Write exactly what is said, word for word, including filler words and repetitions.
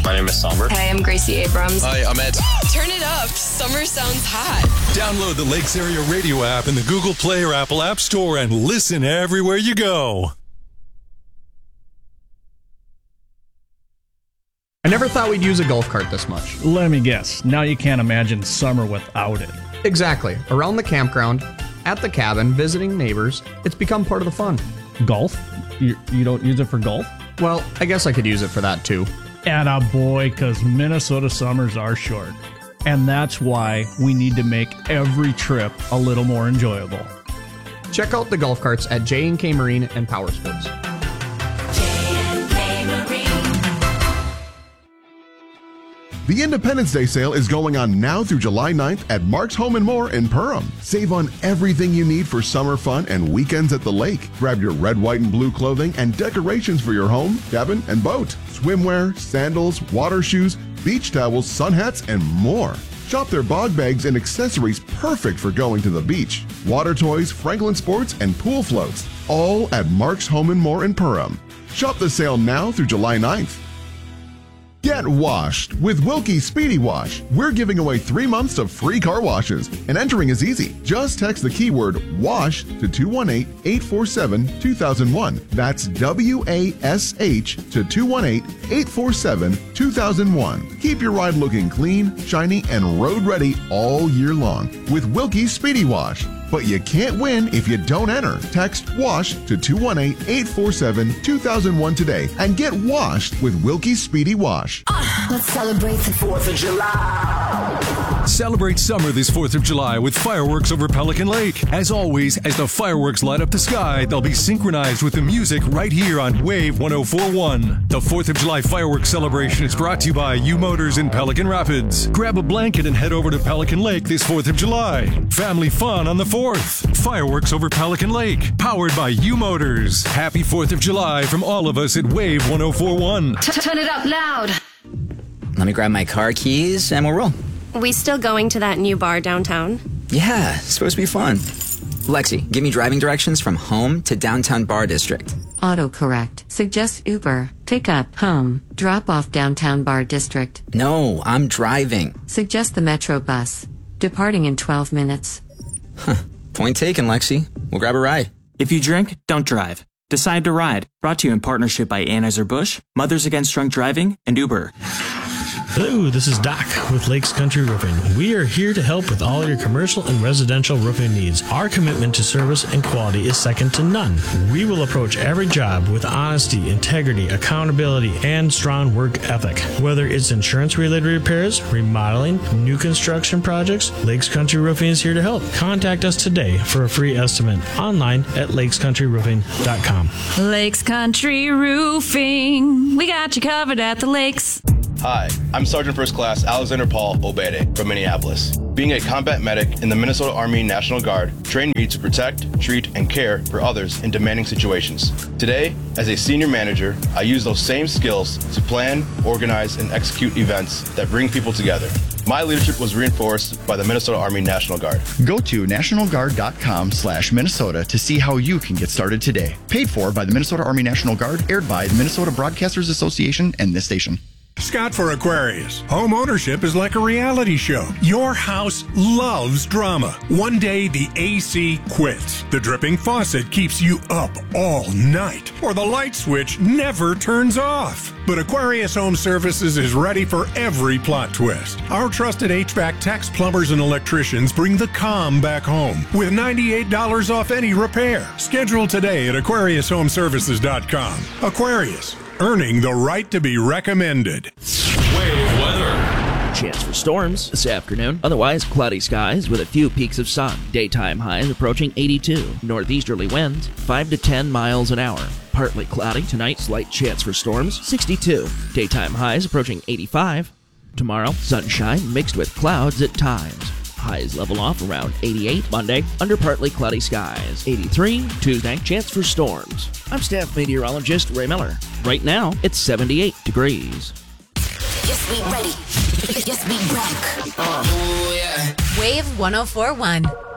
My name is Somber. Hey, I'm Gracie Abrams. Hi, I'm Ed. Turn it up. Summer sounds hot. Download the Lakes Area Radio app in the Google Play or Apple App Store and listen everywhere you go. I never thought we'd use a golf cart this much. Let me guess. Now you can't imagine summer without it. Exactly. Around the campground, at the cabin, visiting neighbors, it's become part of the fun. Golf? You, you don't use it for golf? Well, I guess I could use it for that too. Atta boy, because Minnesota summers are short. And that's why we need to make every trip a little more enjoyable. Check out the golf carts at J and K Marine and Power Sports. The Independence Day sale is going on now through July ninth at Mark's Home and More in Perham. Save on everything you need for summer fun and weekends at the lake. Grab your red, white, and blue clothing and decorations for your home, cabin, and boat. Swimwear, sandals, water shoes, beach towels, sun hats, and more. Shop their bog bags and accessories perfect for going to the beach. Water toys, Franklin Sports, and pool floats. All at Mark's Home and More in Perham. Shop the sale now through July ninth. Get washed with Wilkie Speedy Wash. We're giving away three months of free car washes, and entering is easy. Just text the keyword WASH to two one eight, eight four seven, two thousand one. That's W A S H to two one eight, eight four seven, two thousand one. Keep your ride looking clean, shiny, and road ready all year long with Wilkie Speedy Wash. But you can't win if you don't enter. Text WASH to two one eight, eight four seven, two thousand one today and get washed with Wilkie Speedy Wash. Uh, let's celebrate the fourth of July. Celebrate summer this fourth of July with fireworks over Pelican Lake. As always, as the fireworks light up the sky, they'll be synchronized with the music right here on Wave one oh four point one. The fourth of July fireworks celebration is brought to you by U Motors in Pelican Rapids. Grab a blanket and head over to Pelican Lake this fourth of July. Family fun on the fourth. Fireworks over Pelican Lake. Powered by U Motors. Happy fourth of July from all of us at Wave one oh four point one. Turn it up loud. Let me grab my car keys and we'll roll. We still going to that new bar downtown? Yeah, it's supposed to be fun. Lexi, give me driving directions from home to downtown bar district. Autocorrect. Suggest Uber. Pick up, home. Drop off downtown bar district. No, I'm driving. Suggest the Metro bus. Departing in twelve minutes. Huh. Point taken, Lexi. We'll grab a ride. If you drink, don't drive. Decide to ride. Brought to you in partnership by Anheuser-Busch, Mothers Against Drunk Driving, and Uber. Hello, this is Doc with Lakes Country Roofing. We are here to help with all your commercial and residential roofing needs. Our commitment to service and quality is second to none. We will approach every job with honesty, integrity, accountability, and strong work ethic. Whether it's insurance-related repairs, remodeling, new construction projects, Lakes Country Roofing is here to help. Contact us today for a free estimate online at lakes country roofing dot com. Lakes Country Roofing. We got you covered at the lakes. Hi, I'm Sergeant First Class Alexander Paul Obede from Minneapolis. Being a combat medic in the Minnesota Army National Guard trained me to protect, treat, and care for others in demanding situations. Today, as a senior manager, I use those same skills to plan, organize, and execute events that bring people together. My leadership was reinforced by the Minnesota Army National Guard. Go to national guard dot com slash Minnesota to see how you can get started today. Paid for by the Minnesota Army National Guard, aired by the Minnesota Broadcasters Association and this station. Scott for Aquarius. Home ownership is like a reality show. Your house loves drama. One day the A C quits. The dripping faucet keeps you up all night. Or the light switch never turns off. But Aquarius Home Services is ready for every plot twist. Our trusted H V A C techs, plumbers, and electricians bring the calm back home with ninety-eight dollars off any repair. Schedule today at aquarius home services dot com. Aquarius. Earning the right to be recommended. Wave weather. Chance for storms this afternoon. Otherwise, cloudy skies with a few peaks of sun. Daytime highs approaching eighty-two. Northeasterly winds five to ten miles an hour. Partly cloudy tonight. Slight chance for storms. sixty-two. Daytime highs approaching eighty-five. Tomorrow, sunshine mixed with clouds at times. Highs level off around eighty-eight. Monday, under partly cloudy skies. eighty-three. Tuesday, chance for storms. I'm staff meteorologist Ray Miller. Right now, it's seventy-eight degrees. Yes, we ready. Yes, we rock. Uh, oh, yeah. Wave one oh four point one.